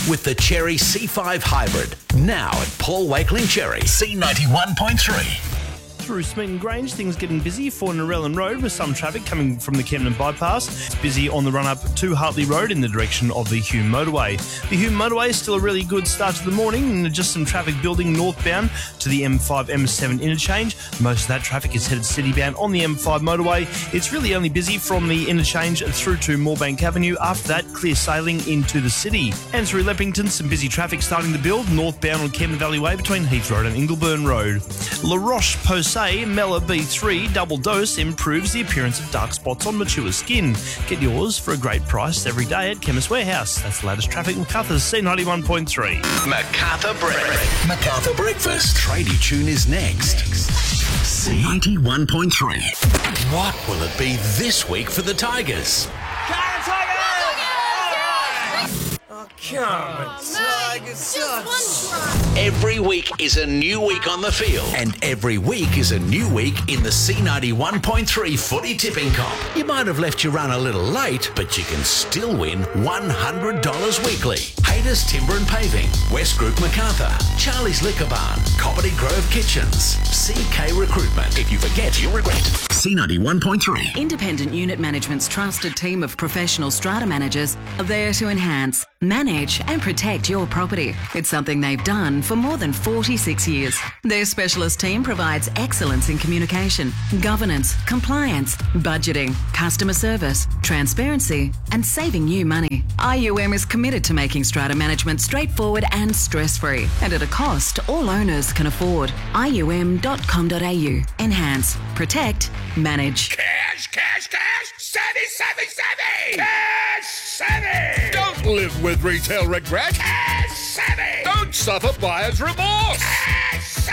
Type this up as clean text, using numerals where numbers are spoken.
with the Cherry C5 Hybrid. Now at Paul Wakeling Cherry, C91.3. Through Smeaton Grange, things getting busy for Narellan Road with some traffic coming from the Kempton bypass. It's busy on the run-up to Hartley Road in the direction of the Hume motorway. The Hume motorway is still a really good start to the morning, and just some traffic building northbound to the M5-M7 interchange. Most of that traffic is headed citybound on the M5 motorway. It's really only busy from the interchange through to Moorebank Avenue. After that, clear sailing into the city. And through Leppington, some busy traffic starting to build northbound on Kempton Valley Way between Heath Road and Ingleburn Road. La Roche-Posay Mela B3 double dose improves the appearance of dark spots on mature skin. Get yours for a great price every day at Chemist Warehouse. That's the latest traffic. Macarthur's C91.3. Macarthur Breakfast. Tradie Tune is next. C91.3. What will it be this week for the Tigers? Every week is a new week on the field, and every week is a new week in the C91.3 footy tipping comp. You might have left your run a little late, but you can still win $100 weekly. Hayter's Timber and Paving, West Group Macarthur, Charlie's Liquor Barn, Comedy Grove Kitchens, CK Recruitment. If you forget, you'll regret. C91.3. Independent Unit Management's trusted team of professional strata managers are there to enhance, manage and protect your property. It's something they've done for more than 46 years. Their specialist team provides excellence in communication, governance, compliance, budgeting, customer service, transparency and saving you money. IUM is committed to making strata management straightforward and stress-free, and at a cost all owners can afford. IUM.com.au. Enhance, protect, manage. Cash! Savvy! Cash savvy! Don't live with retail regret. Cash savvy! Don't suffer buyer's remorse. Cash savvy!